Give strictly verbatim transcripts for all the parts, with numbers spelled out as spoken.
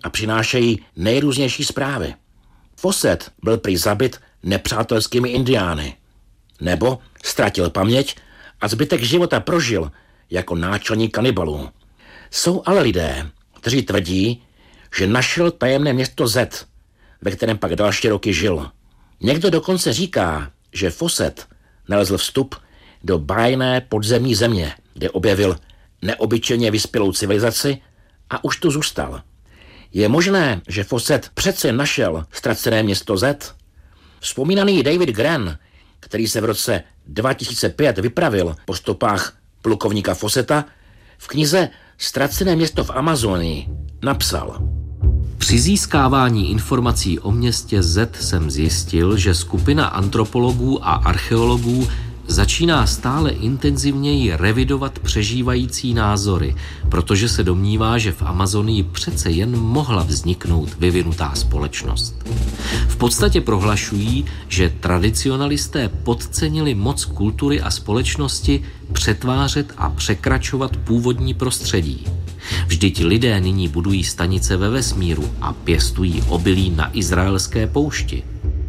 a přinášejí nejrůznější zprávy. Fawcett byl prý zabit nepřátelskými indiány, nebo ztratil paměť a zbytek života prožil jako náčelník kanibalů. Jsou ale lidé, kteří tvrdí, že našel tajemné město Z, ve kterém pak další roky žil. Někdo dokonce říká, že Fawcett nalezl vstup do bájné podzemní země, kde objevil neobyčejně vyspělou civilizaci a už tu zůstal. Je možné, že Fawcett přece našel ztracené město Z? Vzpomínaný David Grann, který se v roce dva tisíce pět vypravil po stopách plukovníka Fawcetta, v knize Ztracené město v Amazonii napsal: Při získávání informací o městě Z jsem zjistil, že skupina antropologů a archeologů začíná stále intenzivněji revidovat přežívající názory, protože se domnívá, že v Amazonii přece jen mohla vzniknout vyvinutá společnost. V podstatě prohlašují, že tradicionalisté podcenili moc kultury a společnosti přetvářet a překračovat původní prostředí. Vždyť lidé nyní budují stanice ve vesmíru a pěstují obilí na izraelské poušti.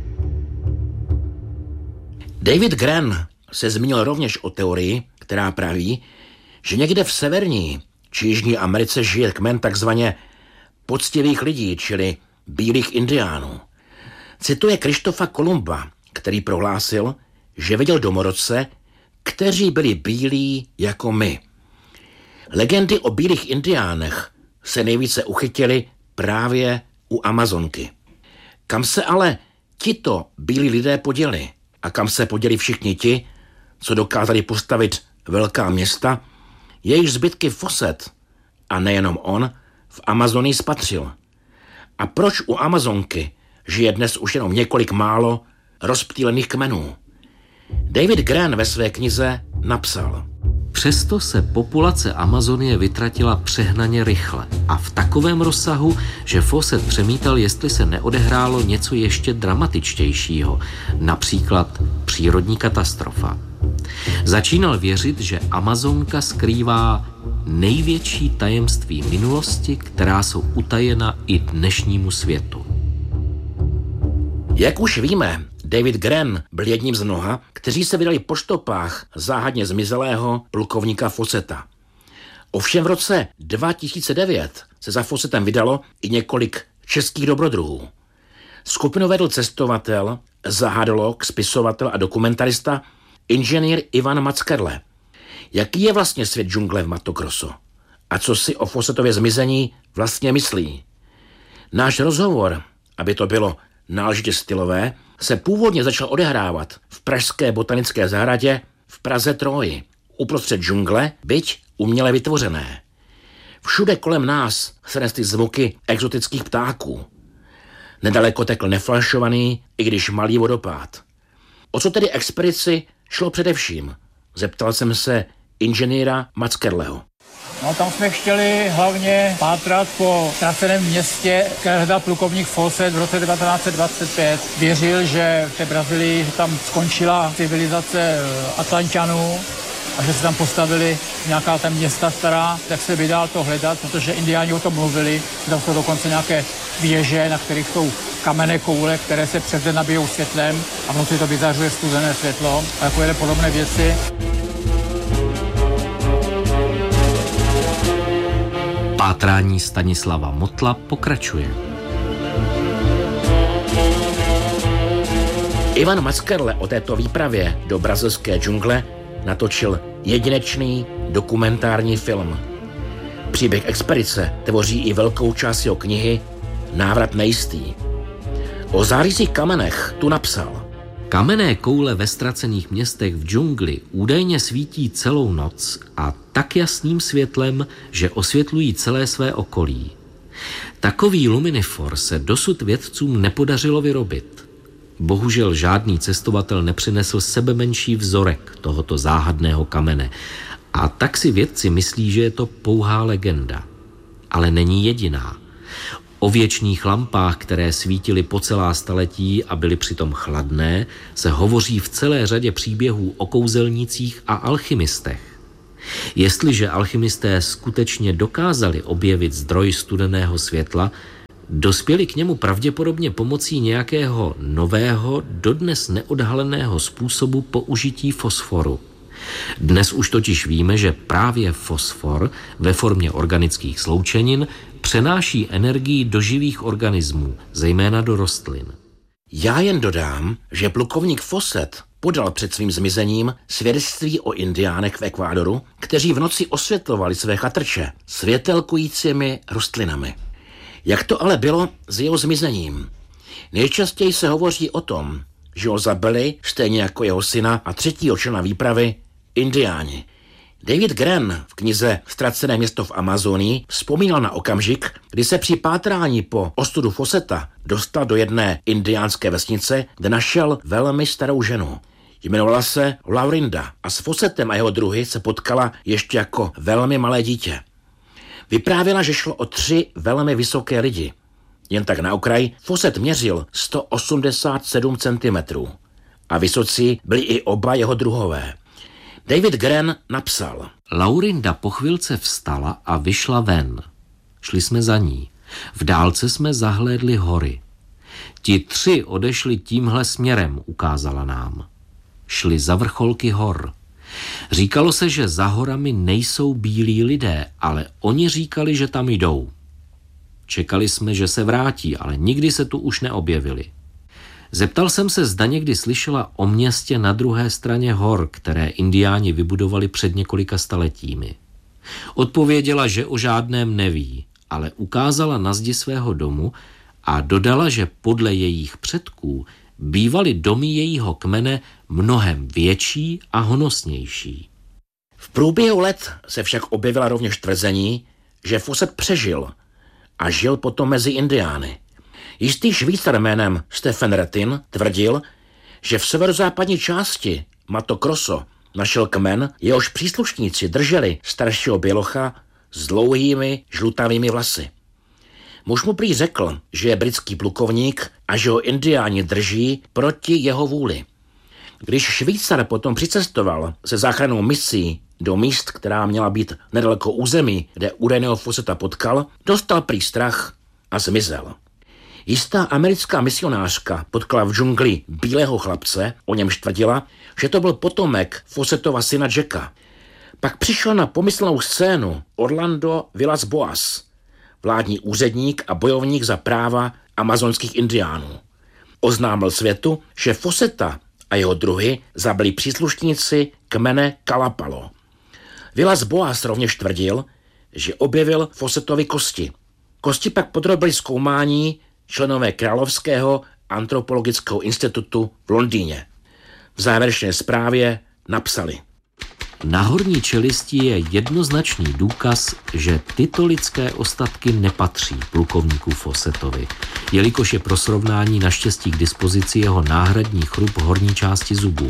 David Grann se zmínil rovněž o teorii, která praví, že někde v severní či jižní Americe žije kmen takzvaně poctivých lidí, čili bílých indiánů. Cituje Krištofa Kolumba, který prohlásil, že viděl domorodce, kteří byli bílí jako my. Legendy o bílých indiánech se nejvíce uchytily právě u Amazonky. Kam se ale tito bílí lidé poděli a kam se poděli všichni ti, co dokázali postavit velká města, jejich zbytky Fawcett, a nejenom on, v Amazonii spatřil. A proč u Amazonky žije dnes už jenom několik málo rozptýlených kmenů? David Grann ve své knize napsal: Přesto se populace Amazonie vytratila přehnaně rychle a v takovém rozsahu, že Fawcett přemítal, jestli se neodehrálo něco ještě dramatičtějšího, například přírodní katastrofa. Začínal věřit, že Amazonka skrývá největší tajemství minulosti, která jsou utajena i dnešnímu světu. Jak už víme, David Grann byl jedním z mnoha, kteří se vydali po stopách záhadně zmizelého plukovníka Fawcetta. Ovšem v roce dva tisíce devět se za Fawcettem vydalo i několik českých dobrodruhů. Skupinu vedl cestovatel, zahádolog, spisovatel a dokumentarista inženýr Ivan Mackerle. Jaký je vlastně svět džungle v Mato Grosso? A co si o Fawcettově zmizení vlastně myslí? Náš rozhovor, aby to bylo náležitě stylové, se původně začal odehrávat v pražské botanické zahradě v Praze Troji, uprostřed džungle, byť uměle vytvořené. Všude kolem nás se nesly zvuky exotických ptáků. Nedaleko tekl nefalšovaný, i když malý vodopád. O co tedy expedici šlo především? Zeptal jsem se inženýra Mackerleho. No, tam jsme chtěli hlavně pátrat po ztraceném městě, které hledal plukovník Fawcett v roce devatenáct set dvacet pět. Věřil, že v té Brazílii tam skončila civilizace Atlanťanů a že se tam postavili nějaká tam města stará, tak se vydal to hledat, protože indiáni o tom mluvili. Tam jsou dokonce nějaké věže, na kterých jsou kamenné koule, které se přes den nabijou světlem a v noci to vyzařuje studené světlo a takové podobné věci. Pátrání Stanislava Motla pokračuje. Ivan Mackerle o této výpravě do brazilské džungle natočil jedinečný dokumentární film. Příběh expedice tvoří i velkou část jeho knihy Návrat nejistý. O zářicích kamenech tu napsal: Kamenné koule ve ztracených městech v džungli údajně svítí celou noc a tak jasným světlem, že osvětlují celé své okolí. Takový luminifor se dosud vědcům nepodařilo vyrobit. Bohužel žádný cestovatel nepřinesl sebemenší vzorek tohoto záhadného kamene a tak si vědci myslí, že je to pouhá legenda. Ale není jediná. O věčných lampách, které svítily po celá staletí a byly přitom chladné, se hovoří v celé řadě příběhů o kouzelnících a alchymistech. Jestliže alchymisté skutečně dokázali objevit zdroj studeného světla, Dospěli k němu pravděpodobně pomocí nějakého nového, dodnes neodhaleného způsobu použití fosforu. Dnes už totiž víme, že právě fosfor ve formě organických sloučenin přenáší energii do živých organismů, zejména do rostlin. Já jen dodám, že plukovník Fawcett podal před svým zmizením svědectví o indiánech v Ekvádoru, kteří v noci osvětlovali své chatrče světelkujícími rostlinami. Jak to ale bylo s jeho zmizením? Nejčastěji se hovoří o tom, že ho zabili, stejně jako jeho syna a třetího člena výpravy, indiáni. David Gren v knize Ztracené město v Amazonii vzpomínal na okamžik, kdy se při pátrání po ostudu Fawcetta dostal do jedné indiánské vesnice, kde našel velmi starou ženu. Jmenovala se Laurinda a s Fawcettem a jeho druhy se potkala ještě jako velmi malé dítě. Vyprávěla, že šlo o tři velmi vysoké lidi. Jen tak na okraj, Fawcett měřil sto osmdesát sedm centimetrů a vysocí byli i oba jeho druhové. David Gren napsal: Laurinda po chvilce vstala a vyšla ven. Šli jsme za ní. V dálce jsme zahlédli hory. Ti tři odešli tímhle směrem, ukázala nám. Šli za vrcholky hor. Říkalo se, že za horami nejsou bílí lidé, ale oni říkali, že tam jdou. Čekali jsme, že se vrátí, ale nikdy se tu už neobjevili. Zeptal jsem se, zda někdy slyšela o městě na druhé straně hor, které indiáni vybudovali před několika staletími. Odpověděla, že o žádném neví, ale ukázala na zdi svého domu a dodala, že podle jejich předků bývaly domy jejího kmene mnohem větší a honosnější. V průběhu let se však objevila rovněž tvrzení, že Fawcett přežil a žil potom mezi indiány. Jistý Švýcar jménem Stefan Rettin tvrdil, že v severozápadní části Mato Grosso našel kmen, jehož příslušníci drželi staršího bělocha s dlouhými žlutavými vlasy. Muž mu prý řekl, že je britský plukovník a že ho indiáni drží proti jeho vůli. Když Švýcar potom přicestoval se záchrannou misí do míst, která měla být nedaleko území, kde údajného Fawcetta potkal, dostal prý strach a zmizel. Jistá americká misionářka potkala v džungli bílého chlapce, o němž tvrdila, že to byl potomek Fawcettova syna Jacka. Pak přišel na pomyslnou scénu Orlando Villas Boas, vládní úředník a bojovník za práva amazonských indiánů. Oznámil světu, že Fawcetta a jeho druhy zabili příslušníci kmene Kalapalo. Villas Boas rovněž tvrdil, že objevil Fawcettovy kosti. Kosti pak podrobili zkoumání členové Královského antropologického institutu v Londýně. V závěrečné zprávě napsali: Na horní čelisti je jednoznačný důkaz, že tyto lidské ostatky nepatří plukovníku Fawcettovi, jelikož je pro srovnání naštěstí k dispozici jeho náhradní chrup horní části zubů.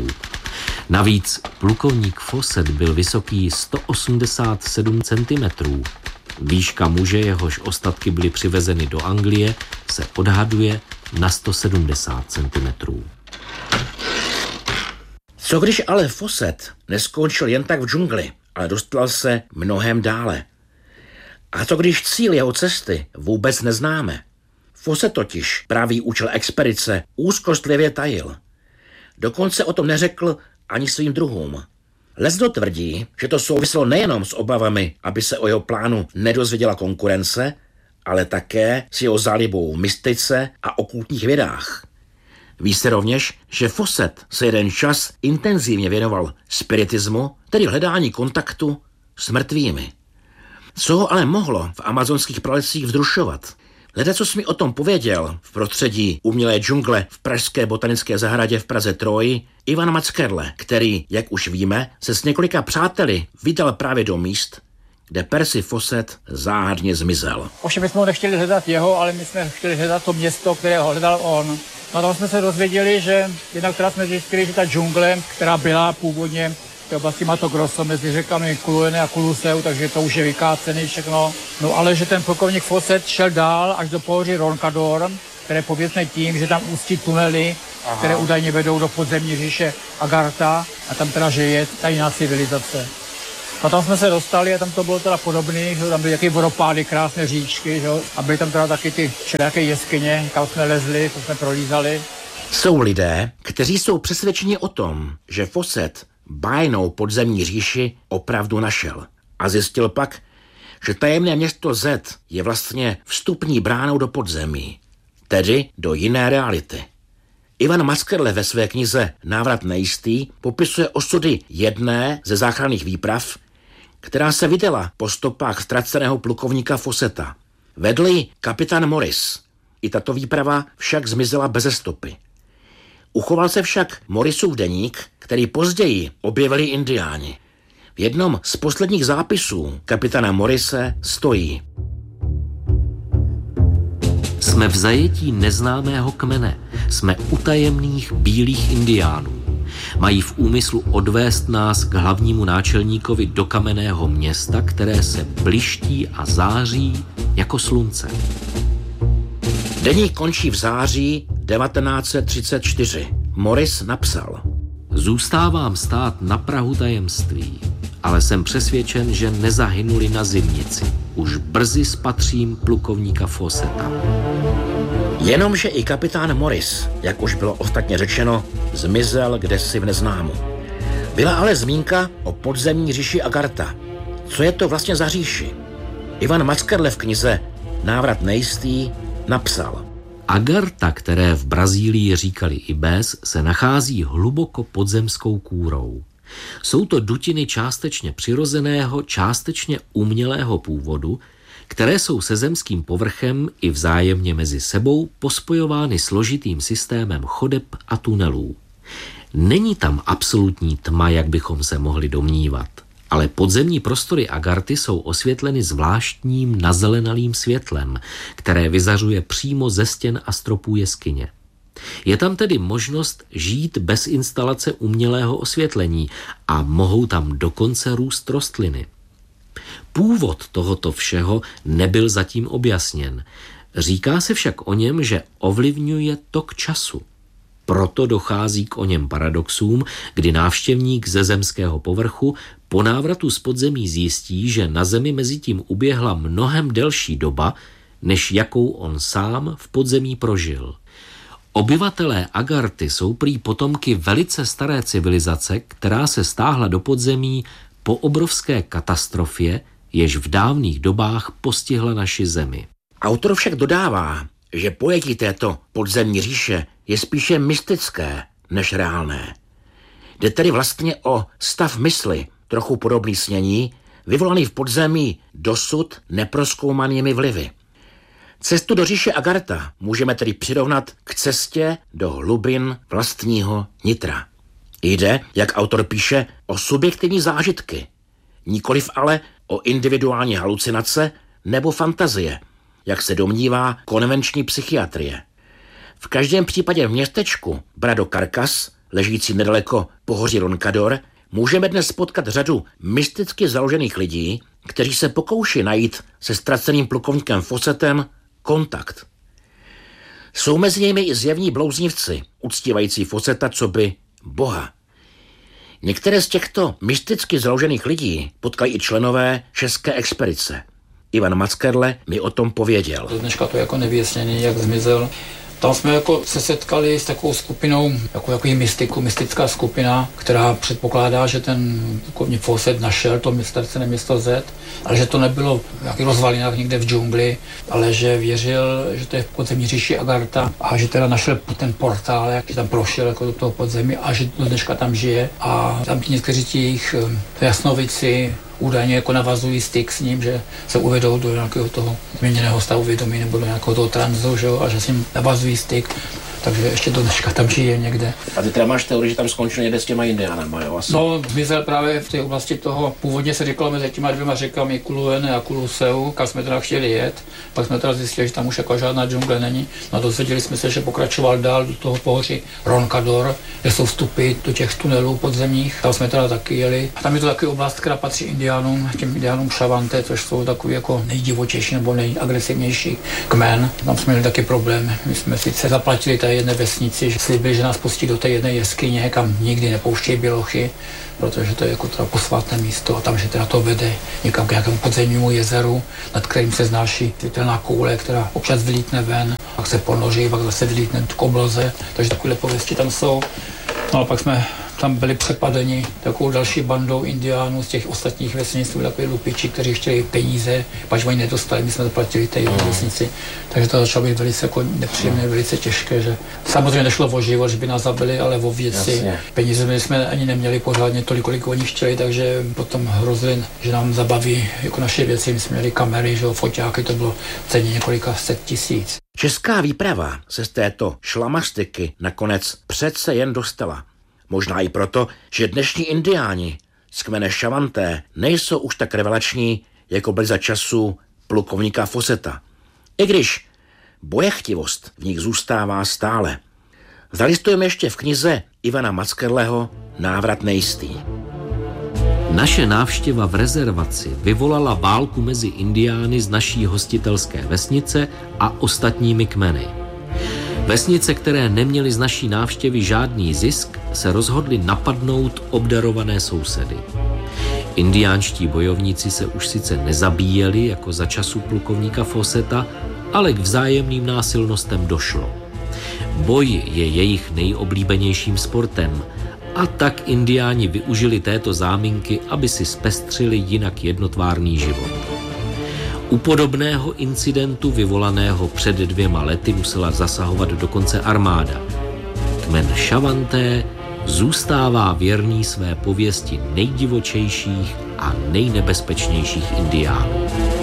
Navíc plukovník Fawcett byl vysoký sto osmdesát sedm centimetrů. Výška muže, jehož ostatky byly přivezeny do Anglie, se odhaduje na sto sedmdesát centimetrů. Co když ale Fawcett neskončil jen tak v džungli, ale dostal se mnohem dále? A co když cíl jeho cesty vůbec neznáme? Fawcett totiž pravý účel expedice úzkostlivě tajil. Dokonce o tom neřekl ani svým druhům. Leckdo tvrdí, že to souviselo nejenom s obavami, aby se o jeho plánu nedozvěděla konkurence, ale také s jeho zálibou v mystice a okultních vědách. Ví se rovněž, že Fawcett se jeden čas intenzivně věnoval spiritismu, tedy hledání kontaktu s mrtvými. Co ho ale mohlo v amazonských pralesích vzrušovat? Ledacos mi o tom pověděl v prostředí umělé džungle v pražské botanické zahradě v Praze Troji Ivan Mackerle, který, jak už víme, se s několika přáteli vydal právě do míst, kde Percy Fawcett záhadně zmizel. Ovšem my jsme ho nechtěli hledat jeho, ale my jsme chtěli hledat to město, které ho hledal on. No tam jsme se dozvěděli, že jednak teda jsme zjistili, že ta džungle, která byla původně v oblasti Mato Grosso mezi řekami Kuluene a Kuluseu, takže to už je vykácený všechno. No ale že ten plukovník Fawcett šel dál až do pohoří Roncador, které pověstné tím, že tam ústí tunely, aha, které údajně vedou do podzemní říše Agartha a tam teda žije tajná civilizace. A tam jsme se dostali a tam to bylo teda podobné, že tam byly jaký vodopády, krásné říčky, že? A byly tam teda taky ty všelijaké jeskyně, kam jsme lezli, to jsme prolízali. Jsou lidé, kteří jsou přesvědčeni o tom, že Fawcett bájnou podzemní říši opravdu našel. A zjistil pak, že tajemné město Z je vlastně vstupní bránou do podzemí, tedy do jiné reality. Ivan Maskerle ve své knize Návrat nejistý popisuje osudy jedné ze záchranných výprav, která se vydala po stopách ztraceného plukovníka Fawcetta. Vedl ji kapitán Morris. I tato výprava však zmizela beze stopy. Uchoval se však Morrisův deník, který později objevili indiáni. V jednom z posledních zápisů kapitána Morrise stojí: Jsme v zajetí neznámého kmene, jsme u tajemných bílých indiánů. Mají v úmyslu odvést nás k hlavnímu náčelníkovi do kamenného města, které se bliští a září jako slunce. Deník končí v září devatenáct set třicet čtyři. Morris napsal: Zůstávám stát na prahu tajemství, ale jsem přesvědčen, že nezahynuli na zimnici. Už brzy spatřím plukovníka Fawcetta. Jenomže i kapitán Morris, jak už bylo ostatně řečeno, zmizel kdesi v neznámu. Byla ale zmínka o podzemní říši Agartha. Co je to vlastně za říši? Ivan Maskerle v knize Návrat nejistý napsal: Agartha, které v Brazílii říkali Ibés, se nachází hluboko pod zemskou kůrou. Jsou to dutiny částečně přirozeného, částečně umělého původu, které jsou se zemským povrchem i vzájemně mezi sebou pospojovány složitým systémem chodeb a tunelů. Není tam absolutní tma, jak bychom se mohli domnívat, ale podzemní prostory Agarthy jsou osvětleny zvláštním nazelenalým světlem, které vyzařuje přímo ze stěn a stropů jeskyně. Je tam tedy možnost žít bez instalace umělého osvětlení a mohou tam dokonce růst rostliny. Původ tohoto všeho nebyl zatím objasněn. Říká se však o něm, že ovlivňuje tok času. Proto dochází k o něm paradoxům, kdy návštěvník ze zemského povrchu po návratu z podzemí zjistí, že na zemi mezitím uběhla mnohem delší doba, než jakou on sám v podzemí prožil. Obyvatelé Agarthy jsou prý potomky velice staré civilizace, která se stáhla do podzemí po obrovské katastrofě, jež v dávných dobách postihla naši zemi. Autor však dodává, že pojetí této podzemní říše je spíše mystické než reálné. Jde tedy vlastně o stav mysli, trochu podobný snění, vyvolaný v podzemí dosud neprozkoumanými vlivy. Cestu do říše Agartha můžeme tedy přirovnat k cestě do hlubin vlastního nitra. Jde, jak autor píše, o subjektivní zážitky, nikoliv ale o individuální halucinace nebo fantazie, jak se domnívá konvenční psychiatrie. V každém případě v městečku Brado Carcas, ležící nedaleko pohoří Roncador, můžeme dnes potkat řadu mysticky založených lidí, kteří se pokouší najít se ztraceným plukovníkem Fawcettem kontakt. Jsou mezi nimi i zjevní blouznivci, uctívající Fawcetta coby boha. Některé z těchto mysticky založených lidí potkali i členové české expedice. Ivan Maskerle mi o tom pověděl. Do dneška to je jako nevyjasněný, jak zmizel. Tam jsme jako se setkali s takovou skupinou, jako takový mystiku, mystická skupina, která předpokládá, že ten plukovník Fawcett našel to ztracené město Z, ale že to nebylo v nějakých rozvalinách někde v džungli, ale že věřil, že to je v podzemní říši Agartha a že teda našel ten portál, že tam prošel jako do toho podzemí a že do dneška tam žije a tam někteří ti jejich jasnovici údajně jako navazují styk s ním, že se uvedou do nějakého toho změněného stavu vědomí nebo do nějakého toho transu, že jo, a že s ním navazují styk. Takže ještě do dneška tam žije někde. A ty teda máš teorii, že tam skončil někde s těma indiánama, jo? Asi. No, zmizel právě v té oblasti toho, původně se říkalo mezi těma dvěma řekami Kuluene a Kuluseu, kam jsme teda chtěli jet. Pak jsme teda zjistili, že tam už jako žádná džungle není. No a dozvěděli jsme se, že pokračoval dál do toho pohoří Roncador, kde jsou vstupy do těch tunelů podzemních. Tam jsme teda taky jeli. A tam je to taky oblast, která patří indiánům, těm indiánům Šavante, což jsou takový jako nejdivočejší nebo nejagresivnější kmen. Tam jsme měli taky problém. My jsme sice zaplatili té jedné vesnici, že slíbili, že nás pustí do té jedné jeskyně, kam nikdy nepouštějí bělochy, protože to je jako teda posvátné místo a tam, že teda to vede někam k nějakému podzemnímu jezeru, nad kterým se znáší světelná koule, která občas vylítne ven, pak se ponoří, pak zase vylítne k obloze, takže takové pověsti tam jsou. No a pak jsme tam byli přepadeni takovou další bandou indiánů z těch ostatních vesnic, takový lupiči, kteří chtěli peníze, pač oni nedostali, my jsme zaplatili té jedné vesnici, takže to začalo být velice jako nepříjemné, velice těžké, že samozřejmě nešlo o život, že by nás zabili, ale o věci. Jasně. Peníze my jsme ani neměli pořádně tolik, kolik oni chtěli, takže potom hrozili, že nám zabaví jako naše věci, my jsme měli kamery, že foťáky, to bylo v ceně několika set tisíc. Česká výprava se z této šlamastiky nakonec přece jen dostala. Možná i proto, že dnešní indiáni z kmene Šavanté nejsou už tak revelační, jako byli za času plukovníka Fosseta. I když bojechtivost v nich zůstává stále. Zalistujeme ještě v knize Ivana Mackerleho Návrat nejistý. Naše návštěva v rezervaci vyvolala válku mezi indiány z naší hostitelské vesnice a ostatními kmeny. Vesnice, které neměly z naší návštěvy žádný zisk, se rozhodly napadnout obdarované sousedy. Indiánští bojovníci se už sice nezabíjeli jako za času plukovníka Fosseta, ale k vzájemným násilnostem došlo. Boj je jejich nejoblíbenějším sportem a tak indiáni využili této záminky, aby si zpestřili jinak jednotvárný život. U podobného incidentu vyvolaného před dvěma lety musela zasahovat dokonce armáda. Kmen Šavanté zůstává věrný své pověsti nejdivočejších a nejnebezpečnějších indiánů.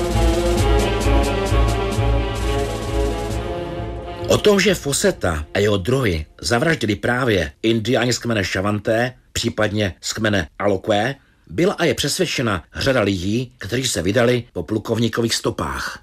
O tom, že Fosseta a jeho druhy zavraždili právě indiáni z kmene Šavanté, případně z kmene Aloqué, byla a je přesvědčena řada lidí, kteří se vydali po plukovníkových stopách.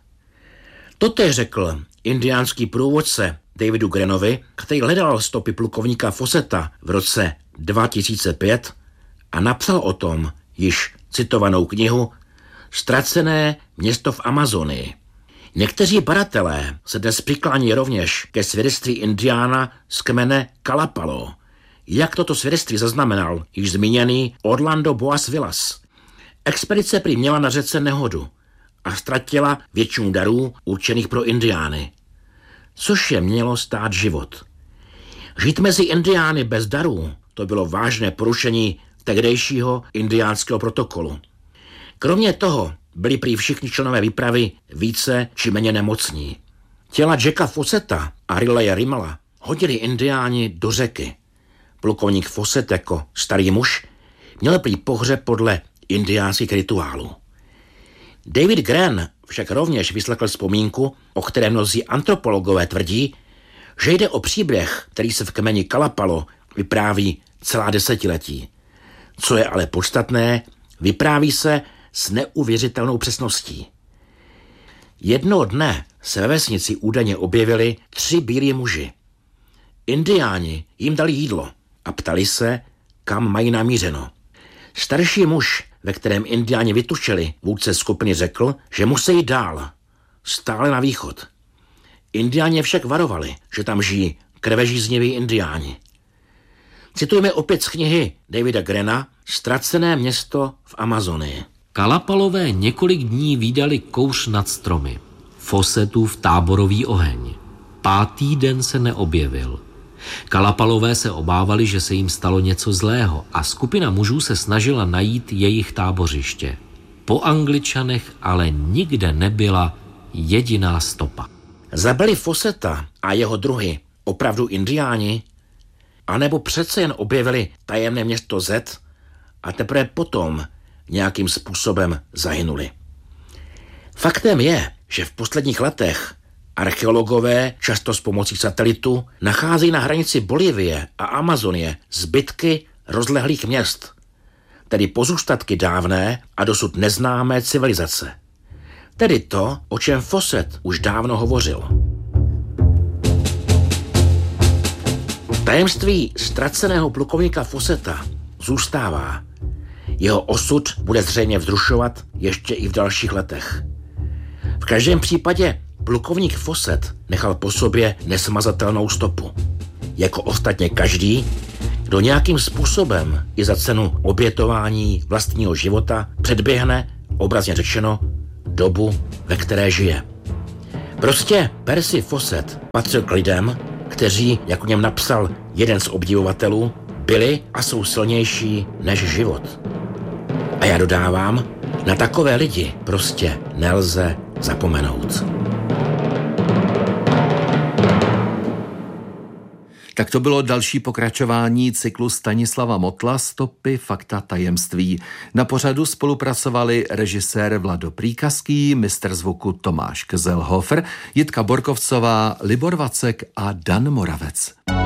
Totéž řekl indiánský průvodce Davidu Grenovi, který hledal stopy plukovníka Fosseta v roce dva tisíce pět a napsal o tom již citovanou knihu Ztracené město v Amazonii. Někteří badatelé se dnes přiklání rovněž ke svědectví indiána z kmene Kalapalo, jak toto svědectví zaznamenal již zmíněný Orlando Boas Villas. Expedice prý měla na řece nehodu a ztratila většinu darů určených pro indiány, což je mělo stát život. Žít mezi indiány bez darů, to bylo vážné porušení tehdejšího indiánského protokolu. Kromě toho byli prý všichni členové výpravy více či méně nemocní. Těla Jacka Fosseta a Rileje Rimala hodili indiáni do řeky. Plukovník Fosset jako starý muž měl prý pohřeb podle indiánských rituálů. David Gren však rovněž vyslechl vzpomínku, o které mnozí antropologové tvrdí, že jde o příběh, který se v kmeni Kalapalo vypráví celá desetiletí. Co je ale podstatné, vypráví se s neuvěřitelnou přesností. Jednoho dne se ve vesnici údajně objevili tři bílí muži. Indiáni jim dali jídlo a ptali se, kam mají namířeno. Starší muž, ve kterém indiáni vytušili, vůdce skupiny řekl, že musí jít dál, stále na východ. Indiáni však varovali, že tam žijí krvežízniví indiáni. Citujeme opět z knihy Davida Grena Ztracené město v Amazonii. Kalapalové několik dní vídali kouř nad stromy, Fossetův táborový oheň. Pátý den se neobjevil. Kalapalové se obávali, že se jim stalo něco zlého a skupina mužů se snažila najít jejich tábořiště. Po Angličanech ale nikde nebyla jediná stopa. Zabili Fosseta a jeho druhy opravdu indiáni? A nebo přece jen objevili tajemné město Z a teprve potom nějakým způsobem zahynuli? Faktem je, že v posledních letech archeologové často s pomocí satelitu nacházejí na hranici Bolívie a Amazonie zbytky rozlehlých měst, tedy pozůstatky dávné a dosud neznámé civilizace. Tedy to, o čem Fosset už dávno hovořil. Tajemství ztraceného plukovníka Fosseta zůstává. Jeho osud bude zřejmě vzrušovat ještě i v dalších letech. V každém případě plukovník Fosset nechal po sobě nesmazatelnou stopu. jako ostatně každý, kdo nějakým způsobem i za cenu obětování vlastního života předběhne, obrazně řečeno, dobu, ve které žije. Prostě Percy Fawcett patřil k lidem, kteří, jak o něm napsal jeden z obdivovatelů, byli a jsou silnější než život. A já dodávám, na takové lidi prostě nelze zapomenout. Tak to bylo další pokračování cyklu Stanislava Motla Stopy, fakta, tajemství. Na pořadu spolupracovali režisér Vlado Príkazký, mistr zvuku Tomáš Kzelhofer, Jitka Borkovcová, Libor Vacek a Dan Moravec.